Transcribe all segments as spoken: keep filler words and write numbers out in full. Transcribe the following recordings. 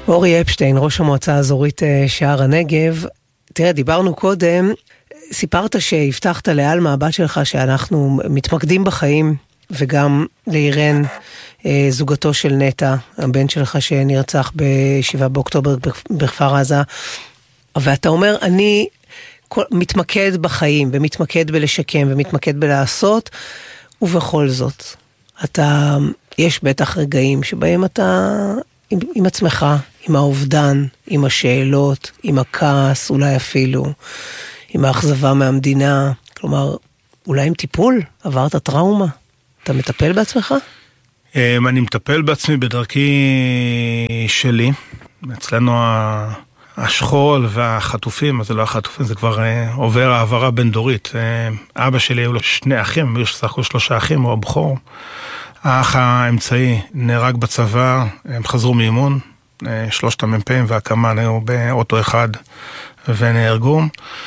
אורי אפשטיין, ראש המועצה האזורית שער הנגב. תראה, דיברנו קודם, סיפרת שהבטחת לאלמה, הבת שלך, שאנחנו מתמקדים בחיים, וגם לאירן, זוגתו של נטע, הבן שלך שנרצח בשבעה באוקטובר בכפר עזה. ואתה אומר, אני מתמקד בחיים, ומתמקד בלשקם, ומתמקד בלעשות, ובכל זאת, אתה, יש בטח רגעים שבהם אתה עם, עם עצמך, עם האובדן, עם השאלות, עם הכעס, אולי אפילו, עם האכזבה מהמדינה, כלומר, אולי עם טיפול, עברת טראומה, אתה מטפל בעצמך? אני מטפל בעצמי בדרכי שלי, אצלנו השכול והחטופים, אז זה לא החטופים, זה כבר עובר העברה בין דורית. אבא שלי היו לו שני אחים, היו שסחקו שלושה אחים, הוא הבכור. האח האמצעי נהרג בצבא, הם חזרו מאימון, שלושת המ"פים והקמן היו באוטו אחד ונהרגו,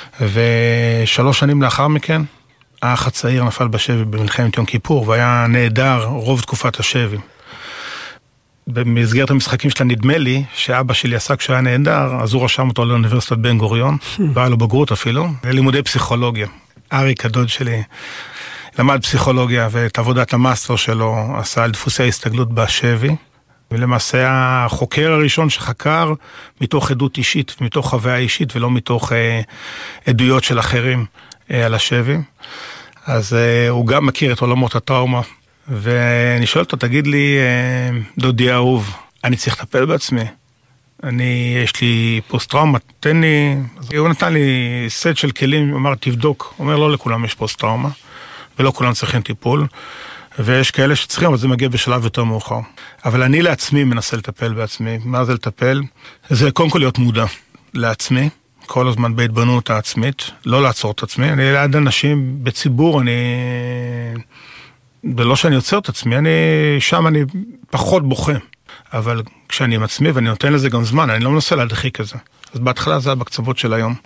ושלוש שנים לאחר מכן, האח הצעיר נפל בשבי במלחמת יום כיפור, והיה נהדר רוב תקופת השבי. במסגרת המשחקים שלה נדמה לי שאבא שלי עשה כשהוא היה נהדר, אז הוא רשם אותו לאוניברסיטת בן גוריון, והיה לו בגרות אפילו, ללימודי פסיכולוגיה. אריק הדוד שלי למד פסיכולוגיה, ואת עבודת המאסטר שלו עשה על דפוסי הסתגלות בשבי, ולמעשה החוקר הראשון שחקר מתוך עדות אישית, מתוך חוויה אישית, ולא מתוך אה, עדויות של אחרים אה, על השבי. אז אה, הוא גם מכיר את עולמות הטראומה, ואני שואל אותו, תגיד לי, אה, דודי אהוב, אני צריך לטפל בעצמי? אני, יש לי פוסט-טראומה, תן לי, אז הוא נתן לי סט של כלים, הוא אמר, תבדוק, הוא אומר, לא לכולם יש פוסט-טראומה, ולא כולם צריכים טיפול, ויש כאלה שצריכים, אבל זה מגיע בשלב יותר מאוחר. אבל אני לעצמי מנסה לטפל בעצמי. מה זה לטפל? זה קודם כל להיות מודע לעצמי, כל הזמן בהתבוננות העצמית, לא לעצור את עצמי. אני ליד אנשים בציבור, אני... ולא שאני יוצר את עצמי, אני... שם אני פחות בוכה. אבל כשאני עם עצמי, ואני נותן לזה גם זמן, אני לא מנסה להדחיק את זה. אז בהתחלה זה היה בקצוות של היום.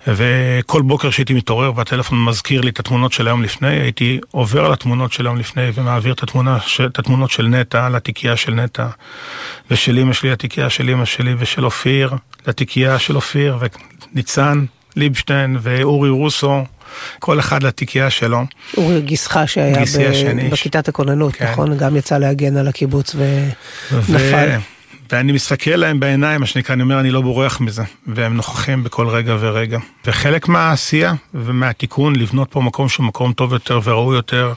וכל בוקר שהייתי מתעורר והטלפון מזכיר לי את התמונות של היום לפני, הייתי עובר על התמונות של היום לפני ומעביר את, התמונה, את התמונות של נטע לתיקייה של נטע, ושל אמא שלי לתיקייה של אמא שלי, ושל אופיר לתיקייה של אופיר, וניצן ליבשטיין ואורי רוסו, כל אחד לתיקייה שלו. אורי גיסך שהיה ב- בכיתת הכוננות, כן. נכון? גם יצא להגן על הקיבוץ ונפל. ו... ואני מסתכל להם בעיניים, מה שנקרא, אני אומר, אני לא בורח מזה, והם נוכחים בכל רגע ורגע. וחלק מהעשייה ומהתיקון, לבנות פה מקום שהוא מקום טוב יותר וראוי יותר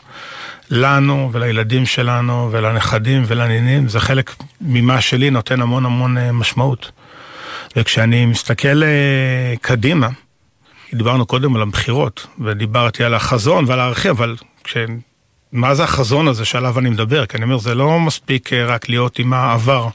לנו ולילדים שלנו ולנכדים ולנינים, זה חלק ממה שלי נותן המון המון משמעות. וכשאני מסתכל קדימה, דיברנו קודם על הבחירות, ודיברתי על החזון ועל הערכים, אבל כש... מה זה החזון הזה שעליו אני מדבר? כי אני אומר, זה לא מספיק רק להיות עם העבר,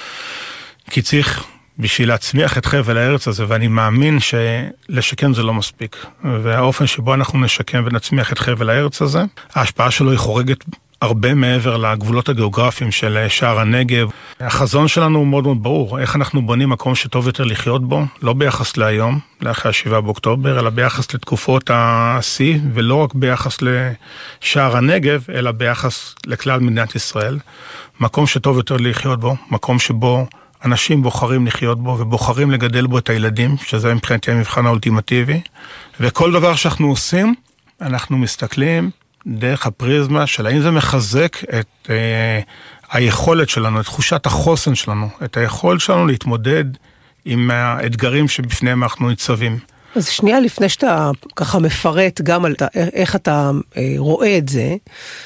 כי צריך בשביל להצמיח את חבל הארץ הזה, ואני מאמין שלשקם זה לא מספיק. והאופן שבו אנחנו נשקם ונצמיח את חבל הארץ הזה, ההשפעה שלו היא חורגת הרבה מעבר לגבולות הגיאוגרפיים של שער הנגב. החזון שלנו הוא מאוד מאוד ברור, איך אנחנו בונים מקום שטוב יותר לחיות בו, לא ביחס להיום, לאחרי השבעה באוקטובר, אלא ביחס לתקופות השיא, ולא רק ביחס לשער הנגב, אלא ביחס לכלל מדינת ישראל. מקום שטוב יותר לחיות בו, מקום שבו אנשים בוחרים לחיות בו, ובוחרים לגדל בו את הילדים, שזה מבחינתי המבחן האולטימטיבי. וכל דבר שאנחנו עושים, אנחנו מסתכלים דרך הפריזמה של האם זה מחזק את אה, היכולת שלנו, את תחושת החוסן שלנו, את היכולת שלנו להתמודד עם האתגרים שבפניהם אנחנו ניצבים. אז שנייה לפני שאתה ככה מפרט גם על איך אתה אה, רואה את זה,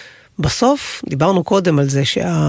בסוף דיברנו קודם על זה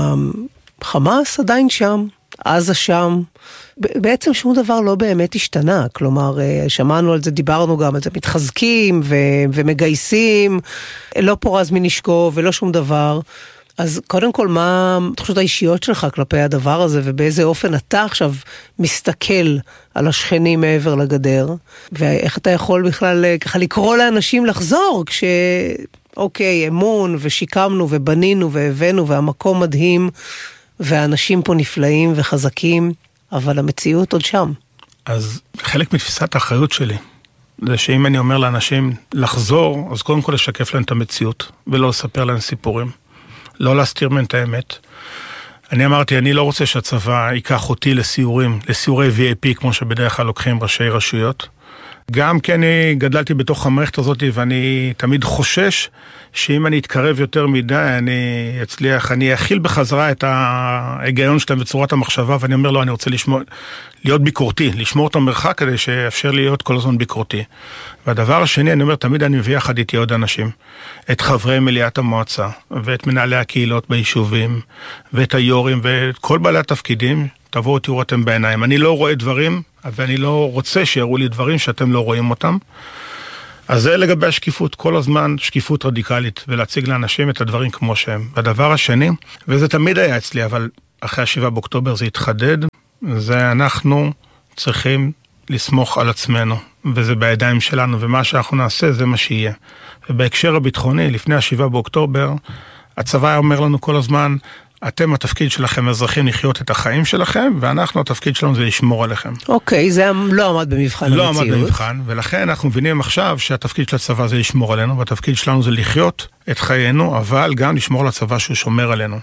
שהחמאס עדיין שם, עזה שם, בעצם שום דבר לא באמת השתנה, כלומר, שמענו על זה, דיברנו גם על זה, מתחזקים ו- ומגייסים, לא פורז מנשקו ולא שום דבר, אז קודם כל, מה התחושות האישיות שלך כלפי הדבר הזה, ובאיזה אופן אתה עכשיו מסתכל על השכנים מעבר לגדר, ואיך אתה יכול בכלל ככה לקרוא לאנשים לחזור, כש... אוקיי, אמון ושיקמנו ובנינו והבאנו, והמקום מדהים, והאנשים פה נפלאים וחזקים, אבל המציאות עוד שם. אז חלק מתפיסת האחריות שלי, זה שאם אני אומר לאנשים לחזור, אז קודם כל לשקף להם את המציאות, ולא לספר להם סיפורים, לא להסתיר מהם את האמת. אני אמרתי, אני לא רוצה שהצבא ייקח אותי לסיורים, לסיורי וי איי פי, כמו שבדרך כלל לוקחים ראשי רשויות. גם כי אני גדלתי בתוך המערכת הזאת, ואני תמיד חושש שאם אני אתקרב יותר מדי, אני אצליח, אני אכיל בחזרה את ההיגיון שלהם בצורת המחשבה, ואני אומר לו, אני רוצה לשמור, להיות ביקורתי, לשמור את המרחק כדי שיאפשר להיות כל הזמן ביקורתי. והדבר השני, אני אומר, תמיד אני מביא יחד איתי עוד אנשים, את חברי מליאת המועצה, ואת מנהלי הקהילות ביישובים, ואת היורים, ואת כל בעלי התפקידים, תבואו תראו אתם בעיניים. אני לא רואה דברים, ואני לא רוצה שיראו לי דברים שאתם לא רואים אותם. אז זה לגבי השקיפות, כל הזמן שקיפות רדיקלית, ולהציג לאנשים את הדברים כמו שהם. והדבר השני, וזה תמיד היה אצלי, אבל אחרי השבעה באוקטובר זה התחדד, זה אנחנו צריכים לסמוך על עצמנו, וזה בידיים שלנו, ומה שאנחנו נעשה זה מה שיהיה. ובהקשר הביטחוני, לפני השבעה באוקטובר, הצבא אומר לנו כל הזמן, אתם התפקיד שלכם אזרחים לחיות את החיים שלכם, ואנחנו התפקיד שלנו זה לשמור עליכם. אוקיי, זה לא עמד במבחן המציאות. לא עמד במבחן, ולכן אנחנו מבינים עכשיו שהתפקיד של הצבא זה לשמור עלינו, והתפקיד שלנו זה לחיות את חיינו, אבל גם לשמור על הצבא שהוא שומר עלינו.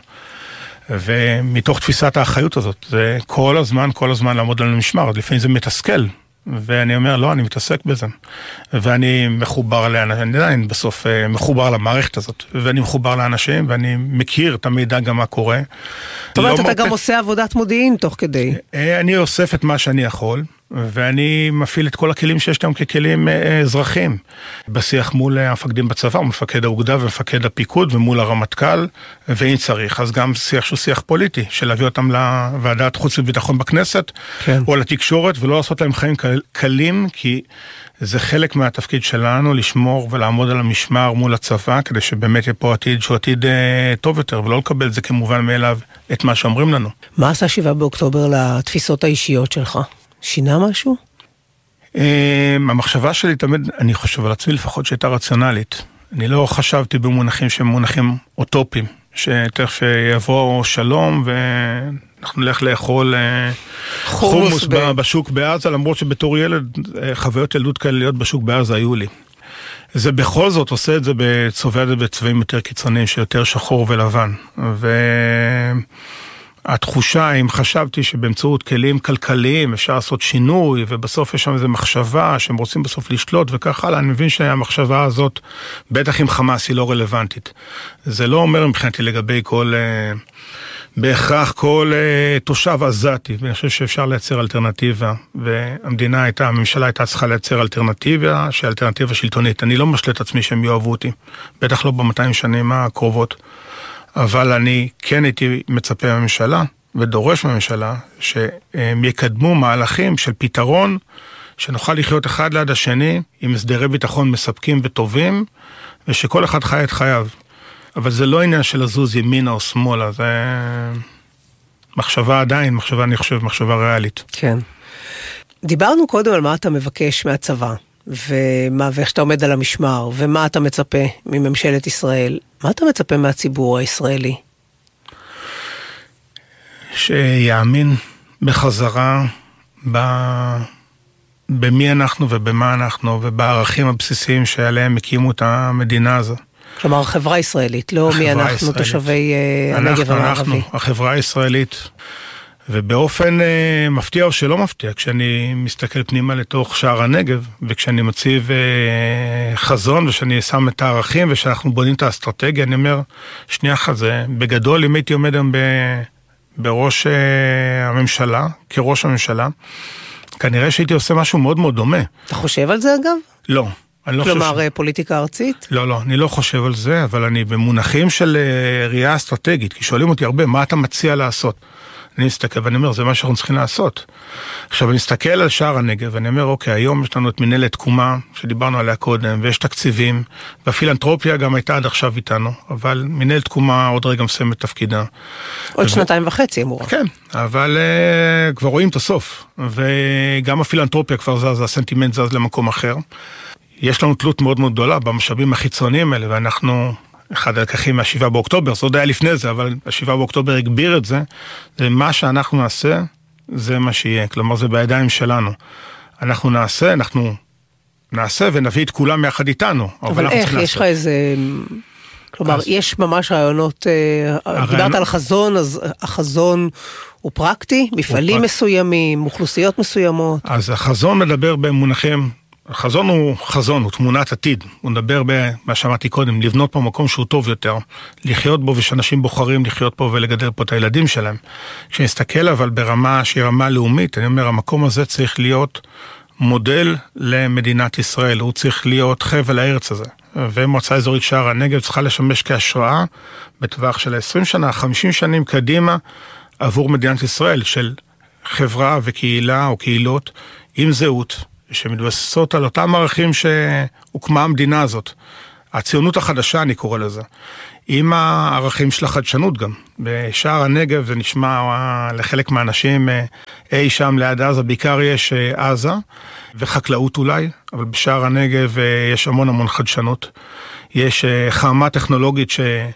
ומתוך תפיסת האחריות הזאת, זה כל הזמן, כל הזמן לעמוד על המשמר, לפעמים זה מתסכל. ואני אומר, לא, אני מתעסק בזה. ואני מחובר לאנשים, אני עדיין בסוף מחובר למערכת הזאת, ואני מחובר לאנשים, ואני מכיר את המידע גם מה קורה. זאת אומרת, אתה גם עושה עבודת מודיעין תוך כדי. אני אוסף את מה שאני יכול, ואני מפעיל את כל הכלים שיש להם ככלים אזרחים. בשיח מול המפקדים בצבא, מפקד האוגדה ומפקד הפיקוד, ומול הרמטכ"ל, ואם צריך, אז גם שיח שהוא שיח פוליטי, של להביא אותם לוועדת חוץ וביטחון בכנסת, כן. או לתקשורת, ולא לעשות להם חיים קלים, כי זה חלק מהתפקיד שלנו, לשמור ולעמוד על המשמר מול הצבא, כדי שבאמת יהיה פה עתיד שהוא עתיד טוב יותר, ולא לקבל זה כמובן מאליו את מה שאומרים לנו. מה עשה שבעה באוקטובר לתפיסות האישיות שלך? שינה משהו? המחשבה שלי תמיד, אני חושב על עצמי לפחות שהייתה רציונלית. אני לא חשבתי במונחים שהם מונחים אוטופיים, שתכף יבוא שלום ואנחנו נלך לאכול חומוס בשוק בעזה, למרות שבתור ילד, חוויות ילדות כאלה להיות בשוק בעזה היו לי. זה בכל זאת עושה את זה, צובע את זה בצבעים יותר קיצוניים, שיותר שחור ולבן. ו... התחושה, אם חשבתי שבאמצעות כלים כלכליים אפשר לעשות שינוי, ובסוף יש שם איזו מחשבה שהם רוצים בסוף לשלוט וכך הלאה, אני מבין שהמחשבה הזאת, בטח עם חמאס היא לא רלוונטית. זה לא אומר מבחינתי לגבי כל, בהכרח כל תושב עזתי, ואני חושב שאפשר לייצר אלטרנטיבה, והמדינה הייתה, הממשלה הייתה צריכה לייצר אלטרנטיבה, שאלטרנטיבה שלטונית. אני לא משלה את עצמי שהם יאהבו אותי, בטח לא ב-מאתיים שנים הקרובות. אבל אני כן הייתי מצפה מהממשלה ודורש מהממשלה שהם יקדמו מהלכים של פתרון שנוכל לחיות אחד ליד השני עם הסדרי ביטחון מספקים וטובים ושכל אחד חי את חייו. אבל זה לא עניין של לזוז ימינה או שמאלה, זה מחשבה עדיין, מחשבה אני חושב, מחשבה ריאלית. כן. דיברנו קודם על מה אתה מבקש מהצבא. ומה, ואיך שאתה עומד על המשמר, ומה אתה מצפה מממשלת ישראל. מה אתה מצפה מהציבור הישראלי? שיאמין בחזרה ב... במי אנחנו ובמה אנחנו, ובערכים הבסיסיים שעליהם הקימו את המדינה הזו. כלומר, החברה הישראלית, לא מי אנחנו, ישראלית. תושבי הנגב המערבי. אנחנו, החברה הישראלית. ובאופן אה, מפתיע או שלא מפתיע, כשאני מסתכל פנימה לתוך שער הנגב, וכשאני מציב אה, חזון, ושאני שם את הערכים, ושאנחנו בונים את האסטרטגיה, אני אומר, שנייה אחת, זה בגדול, אם הייתי עומד היום ב, בראש אה, הממשלה, כראש הממשלה, כנראה שהייתי עושה משהו מאוד מאוד דומה. אתה חושב על זה אגב? לא. אני לא כלומר, חושב... פוליטיקה ארצית? לא, לא, אני לא חושב על זה, אבל אני במונחים של ראייה אסטרטגית, כי שואלים אותי הרבה, מה אתה מציע לעשות? אני מסתכל ואני אומר, זה מה שאנחנו צריכים לעשות. עכשיו, אני מסתכל על שער הנגב, ואני אומר, אוקיי, היום יש לנו את מנהלת תקומה, שדיברנו עליה קודם, ויש תקציבים, והפילנטרופיה גם הייתה עד עכשיו איתנו, אבל מנהלת תקומה עוד רגע מסיים את תפקידה. עוד ו... שנתיים וחצי אמורה. כן, אבל uh, כבר רואים את הסוף, וגם הפילנטרופיה כבר זז, הסנטימנט זז למקום אחר. יש לנו תלות מאוד מאוד גדולה במשאבים החיצוניים האלה, ואנחנו... אחד הלקחים מהשבעה באוקטובר, זה עוד היה לפני זה, אבל השבעה באוקטובר הגביר את זה, זה מה שאנחנו נעשה, זה מה שיהיה, כלומר זה בידיים שלנו. אנחנו נעשה, אנחנו נעשה ונביא את כולם יחד איתנו. אבל איך, יש לך איזה כלומר, אז... יש ממש רעיונות, הרעיונות... דיברת על חזון, אז החזון הוא פרקטי, מפעלים הוא מסוימים, פרק... אוכלוסיות מסוימות. אז החזון מדבר במונחים, החזון הוא חזון, הוא תמונת עתיד, הוא מדבר במה שאמרתי קודם, לבנות פה מקום שהוא טוב יותר, לחיות בו ושאנשים בוחרים לחיות פה ולגדל פה את הילדים שלהם. כשנסתכל אבל ברמה שהיא רמה לאומית, אני אומר, המקום הזה צריך להיות מודל למדינת ישראל, הוא צריך להיות חבל הארץ הזה. ומועצה אזורית שער הנגב צריכה לשמש כהשראה בטווח של עשרים שנה, חמישים שנים קדימה עבור מדינת ישראל, של חברה וקהילה או קהילות עם זהות, שמתבססות על אותם ערכים שהוקמה המדינה הזאת. הציונות החדשה אני קורא לזה. עם הערכים של החדשנות גם. בשער הנגב זה נשמע לחלק מהאנשים אי שם ליד עזה, בעיקר יש עזה וחקלאות אולי, אבל בשער הנגב יש המון המון חדשנות. יש חמה טכנולוגית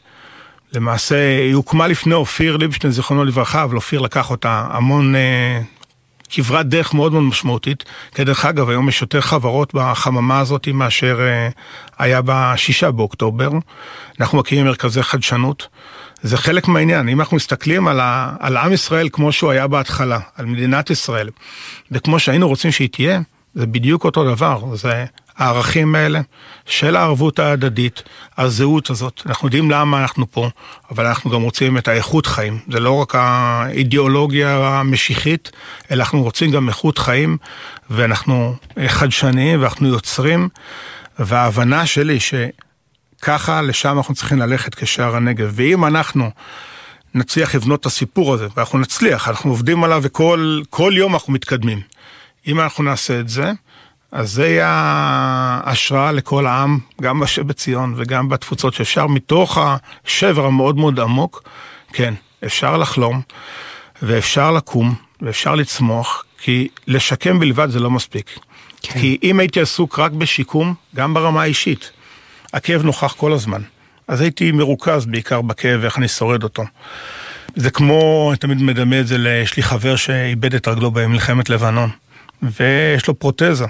שלמעשה היא הוקמה לפני אופיר ליבשטיין, זיכרונו לברכה, אבל אופיר לקח אותה המון כברת דרך מאוד מאוד משמעותית. כדרך אגב, היום יש יותר חברות בחממה הזאת מאשר היה בשישה באוקטובר. אנחנו מקימים מרכזי חדשנות. זה חלק מהעניין. אם אנחנו מסתכלים על, ה, על עם ישראל כמו שהוא היה בהתחלה, על מדינת ישראל, וכמו שהיינו רוצים שהיא תהיה, זה בדיוק אותו דבר. זה הערכים האלה של הערבות ההדדית, הזהות הזאת. אנחנו יודעים למה אנחנו פה, אבל אנחנו גם רוצים את האיכות חיים. זה לא רק האידיאולוגיה המשיחית, אלא אנחנו רוצים גם איכות חיים, ואנחנו חדשניים, ואנחנו יוצרים, וההבנה שלי שככה לשם אנחנו צריכים ללכת כשער הנגב. ואם אנחנו נצליח לבנות את הסיפור הזה, ואנחנו נצליח, אנחנו עובדים עליו וכל כל יום אנחנו מתקדמים. אם אנחנו נעשה את זה, אז זה יהיה השראה לכל העם, גם בציון וגם בתפוצות, שאפשר מתוך השבר המאוד מאוד עמוק, כן, אפשר לחלום, ואפשר לקום, ואפשר לצמוח, כי לשקם בלבד זה לא מספיק. כן. כי אם הייתי עסוק רק בשיקום, גם ברמה האישית, הכאב נוכח כל הזמן. אז הייתי מרוכז בעיקר בכאב, ואיך אני שורד אותו. זה כמו, אני תמיד מדמה את זה, יש לי חבר שאיבד את רגלו במלחמת לבנון, ויש לו פרוטזה.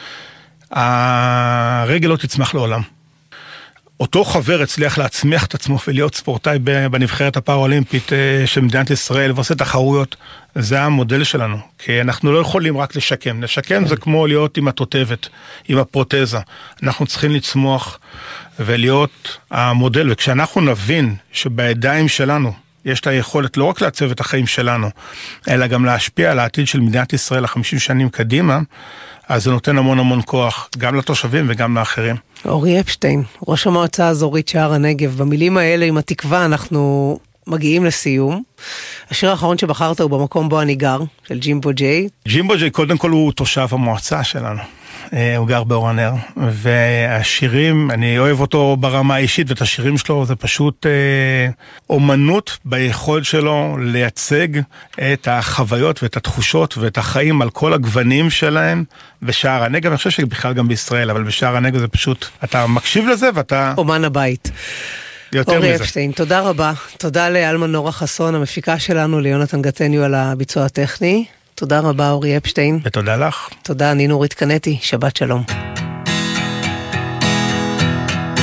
הרגל לא תצמח לעולם. אותו חבר הצליח להצמיח את עצמו ולהיות ספורטאי בנבחרת הפאראלימפית של מדינת ישראל ועושה תחרויות. זה המודל שלנו, כי אנחנו לא יכולים רק לשקם. לשקם זה כמו להיות עם התותבת, עם הפרוטזה. אנחנו צריכים לצמוח ולהיות המודל, וכשאנחנו נבין שבידיים שלנו יש את היכולת לא רק לעצב את החיים שלנו, אלא גם להשפיע על העתיד של מדינת ישראל לחמישים שנים קדימה, אז זה נותן המון המון כוח, גם לתושבים וגם לאחרים. אורי אפשטיין, ראש המועצה האזורית שער הנגב, במילים האלה עם התקווה אנחנו מגיעים לסיום. השיר האחרון שבחרת הוא במקום בו אני גר, של ג'ימבו ג'יי. ג'ימבו ג'יי קודם כל הוא תושב המועצה שלנו. הוא גר באור הנר, והשירים, אני אוהב אותו ברמה האישית, ואת השירים שלו זה פשוט אה, אומנות ביכולת שלו לייצג את החוויות ואת התחושות ואת החיים על כל הגוונים שלהם בשער הנגב. אני חושב שבכלל גם בישראל, אבל בשער הנגב זה פשוט, אתה מקשיב לזה ואתה... אומן הבית. אורי אפשטיין, תודה רבה. תודה לאלמה נורה חסון, המפיקה שלנו, ליונתן גטניו על הביצוע הטכני. תודה רבה אורי אפשטיין. ותודה לך. תודה, אני נורית קנטי, שבת שלום.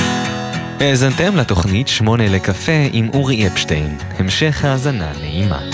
האזנתם לתוכנית שמונה לקפה עם אורי אפשטיין. המשך האזנה נעימה.